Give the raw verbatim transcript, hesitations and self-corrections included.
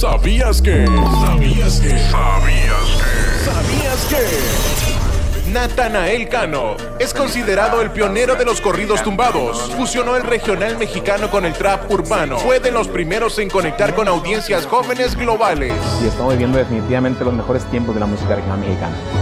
¿Sabías que? ¿Sabías que? ¿Sabías que? ¿Sabías que? Natanael Cano es considerado el pionero de los corridos tumbados. Fusionó el regional mexicano con el trap urbano. Fue de los primeros en conectar con audiencias jóvenes globales. Y estamos viviendo definitivamente los mejores tiempos de la música regional mexicana.